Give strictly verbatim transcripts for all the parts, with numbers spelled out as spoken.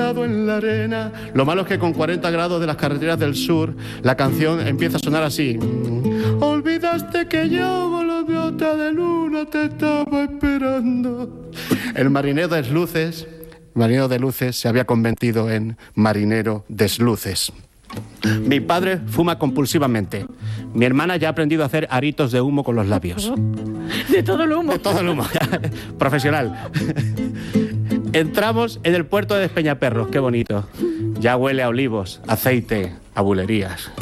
sentado en la arena. Lo malo es que con cuarenta grados de las carreteras del sur, la canción empieza a sonar así. Olvidaste que yo con la gota de luna te estaba esperando. El marinero de luces, marinero de luces se había convertido en marinero desluces. Mi padre fuma compulsivamente. Mi hermana ya ha aprendido a hacer aritos de humo con los labios. De todo el humo. De todo el humo. Profesional. Entramos en el puerto de Despeñaperros. Qué bonito. Ya huele a olivos, aceite, a bulerías.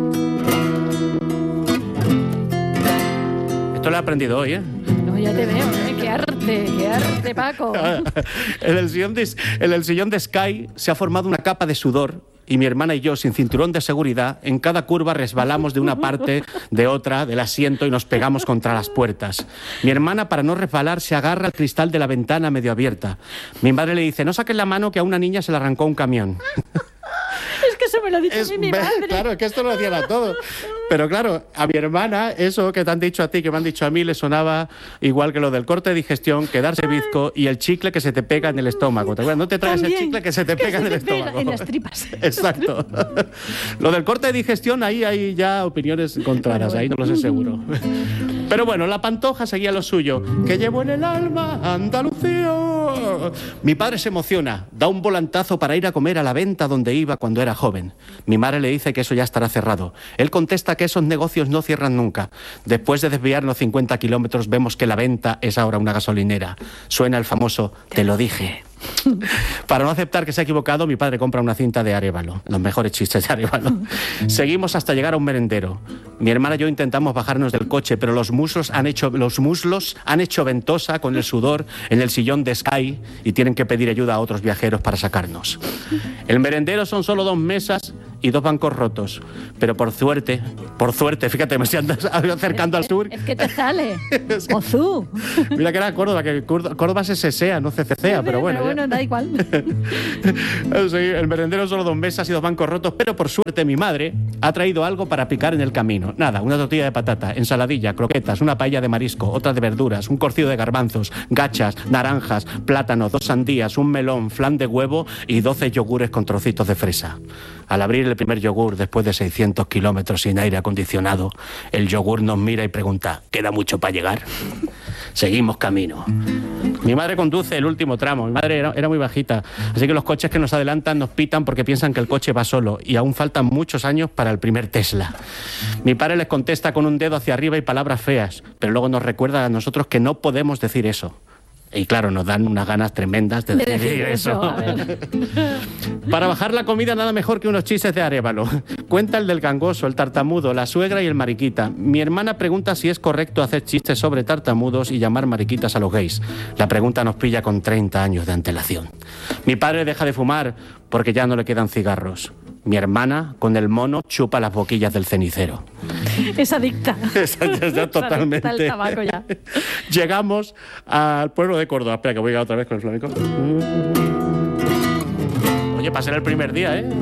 Esto lo he aprendido hoy, ¿eh? No, ya te veo, ¿eh? Qué arte, qué arte, Paco. En el sillón de, en el sillón de Sky se ha formado una capa de sudor. Y mi hermana y yo, sin cinturón de seguridad, en cada curva resbalamos de una parte, de otra, del asiento y nos pegamos contra las puertas. Mi hermana, para no resbalar, se agarra al cristal de la ventana medio abierta. Mi madre le dice, no saques la mano que a una niña se le arrancó un camión. Es que eso me lo ha dicho es, a mí mi madre. Claro, es que esto lo hacían a todos. Pero claro, a mi hermana, eso que te han dicho a ti, que me han dicho a mí, le sonaba igual que lo del corte de digestión, quedarse bizco y el chicle que se te pega en el estómago. ¿Te acuerdas? No te traes el chicle que se te que pega se en el te estómago. Pega en las tripas. Exacto. Lo del corte de digestión, ahí hay ya opiniones encontradas, ahí no lo sé seguro. Pero bueno, la Pantoja seguía lo suyo. Que llevo en el alma Andalucía. Mi padre se emociona, da un volantazo para ir a comer a la venta donde iba cuando era joven. Mi madre le dice que eso ya estará cerrado. Él contesta que esos negocios no cierran nunca. Después de desviarnos cincuenta kilómetros, vemos que la venta es ahora una gasolinera. Suena el famoso "te lo dije". Para no aceptar que se ha equivocado, mi padre compra una cinta de Arévalo, los mejores chistes de Arévalo. Seguimos hasta llegar a un merendero. Mi hermana y yo intentamos bajarnos del coche, pero los muslos han hecho, los muslos han hecho ventosa con el sudor en el sillón de Sky y tienen que pedir ayuda a otros viajeros para sacarnos. El merendero son solo dos mesas y dos bancos rotos, pero por suerte, por suerte, fíjate, me estoy acercando al sur. Es que te sale. Es que, Ozú. Mira que era Córdoba, que Córdoba se sesea, no cececea, pero bueno. Pero bueno, da igual. Sí, el merendero solo dos mesas y dos bancos rotos, pero por suerte mi madre ha traído algo para picar en el camino. Nada, una tortilla de patata, ensaladilla, croquetas, una paella de marisco, otra de verduras, un cocido de garbanzos, gachas, naranjas, plátanos, dos sandías, un melón, flan de huevo y doce yogures con trocitos de fresa. Al abrir el primer yogur, después de seiscientos kilómetros sin aire acondicionado, el yogur nos mira y pregunta, ¿queda mucho para llegar? Seguimos camino. Mi madre conduce el último tramo. Mi madre era, era muy bajita, así que los coches que nos adelantan nos pitan porque piensan que el coche va solo y aún faltan muchos años para el primer Tesla. Mi padre les contesta con un dedo hacia arriba y palabras feas, pero luego nos recuerda a nosotros que no podemos decir eso. Y claro, nos dan unas ganas tremendas de, de decir, decir eso. eso. Para bajar la comida nada mejor que unos chistes de Arévalo. Cuenta el del gangoso, el tartamudo, la suegra y el mariquita. Mi hermana pregunta si es correcto hacer chistes sobre tartamudos y llamar mariquitas a los gays. La pregunta nos pilla con treinta años de antelación. Mi padre deja de fumar porque ya no le quedan cigarros. Mi hermana, con el mono, chupa las boquillas del cenicero. Es adicta. Es, es, es totalmente. Es adicta al tabaco ya. Llegamos al pueblo de Córdoba. Espera, que voy a otra vez con el flamenco. Oye, para ser el primer día, ¿eh?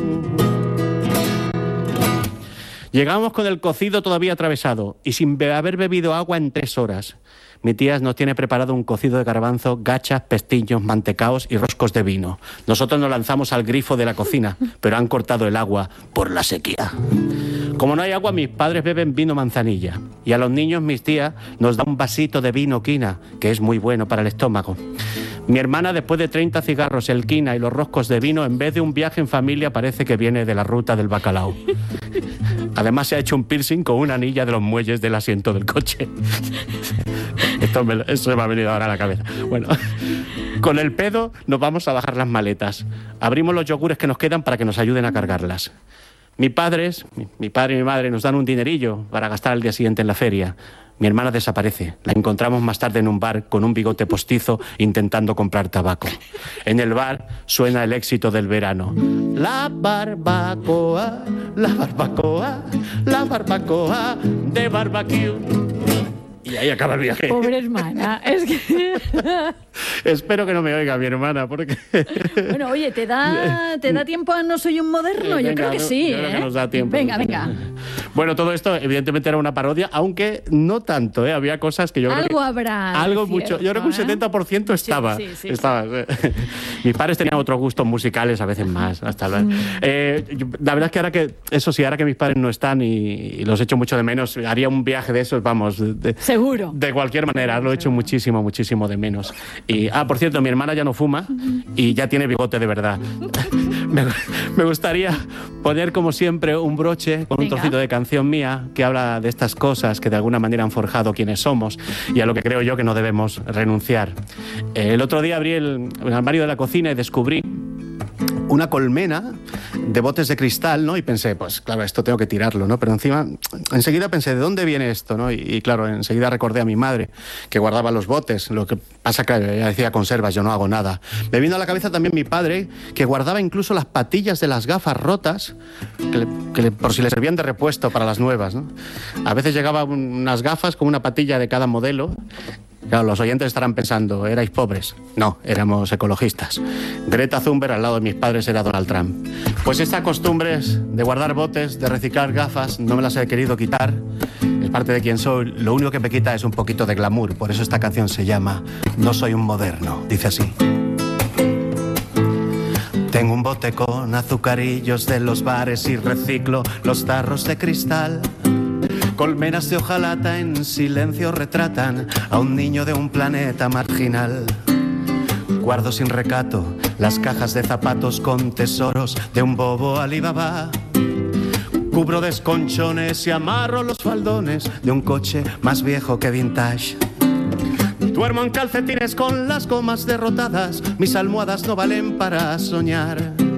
Llegamos con el cocido todavía atravesado y sin be- haber bebido agua en tres horas. Mi tía nos tiene preparado un cocido de garbanzo, gachas, pestiños, mantecaos y roscos de vino. Nosotros nos lanzamos al grifo de la cocina, pero han cortado el agua por la sequía. Como no hay agua, mis padres beben vino manzanilla. Y a los niños, mis tías nos dan un vasito de vino quina, que es muy bueno para el estómago. Mi hermana, después de treinta cigarros, el quina y los roscos de vino, en vez de un viaje en familia, parece que viene de la ruta del bacalao. Además, se ha hecho un piercing con una anilla de los muelles del asiento del coche. Esto me, eso me ha venido ahora a la cabeza. Bueno, con el pedo nos vamos a bajar las maletas. Abrimos los yogures que nos quedan para que nos ayuden a cargarlas. Mis padres, mi, mi padre y mi madre nos dan un dinerillo para gastar al día siguiente en la feria. Mi hermana desaparece. La encontramos más tarde en un bar con un bigote postizo intentando comprar tabaco. En el bar suena el éxito del verano. La barbacoa, la barbacoa, la barbacoa de barbecue. Y ahí acaba el viaje. Pobre hermana, es que... Espero que no me oiga mi hermana, porque... Bueno, oye, ¿te da, ¿te da tiempo a No soy un moderno? Yo Venga, creo que no, sí, yo creo ¿eh? que nos da tiempo. Venga, venga. Bueno, todo esto evidentemente era una parodia, aunque no tanto, ¿eh? Había cosas que yo creo Algo que... habrá. Algo cierto, mucho. Yo creo que un ¿eh? setenta por ciento estaba. Sí, sí, sí, estaba. Mis padres tenían otros gustos musicales, a veces más. Hasta la... Mm. eh, yo- la verdad es que ahora que, eso sí, ahora que mis padres no están y, y los echo mucho de menos, haría un viaje de esos, vamos, de, de- Seguro. de cualquier manera, lo he hecho muchísimo, muchísimo de menos. Y, ah, por cierto, mi hermana ya no fuma y ya tiene bigote de verdad. me, me gustaría poner, como siempre, un broche con un Venga. trocito de canción mía que habla de estas cosas que de alguna manera han forjado quienes somos y a lo que creo yo que no debemos renunciar. Eh, el otro día abrí el, el armario de la cocina y descubrí una colmena de botes de cristal, ¿no? Y pensé, pues claro, esto tengo que tirarlo, ¿no? Pero encima, enseguida pensé, ¿de dónde viene esto, no? Y, y claro, enseguida recordé a mi madre, que guardaba los botes. Lo que pasa que ella decía conservas, yo no hago nada. Me vino a la cabeza también mi padre, que guardaba incluso las patillas de las gafas rotas, que le- que le- por si le servían de repuesto para las nuevas, ¿no? A veces llegaban unas gafas con una patilla de cada modelo. Claro, los oyentes estarán pensando, ¿erais pobres? No, éramos ecologistas. Greta Thunberg al lado de mis padres era Donald Trump. Pues estas costumbres de guardar botes, de reciclar gafas, no me las he querido quitar. Es parte de quien soy. Lo único que me quita es un poquito de glamour. Por eso esta canción se llama No soy un moderno. Dice así. Tengo un bote con azucarillos de los bares y reciclo los tarros de cristal. Colmenas de hojalata en silencio retratan a un niño de un planeta marginal. Guardo sin recato las cajas de zapatos con tesoros de un bobo Alibaba. Cubro desconchones y amarro los faldones de un coche más viejo que vintage. Duermo en calcetines con las gomas derrotadas, mis almohadas no valen para soñar.